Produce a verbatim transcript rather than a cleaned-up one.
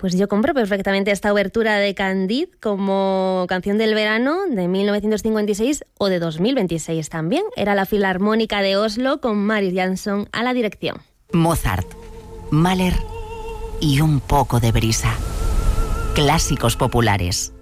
Pues yo compro perfectamente esta obertura de Candide como canción del verano de mil novecientos cincuenta y seis o de dos mil veintiséis también. Era la Filarmónica de Oslo con Marius Jansson a la dirección. Mozart, Mahler y un poco de brisa. Clásicos populares.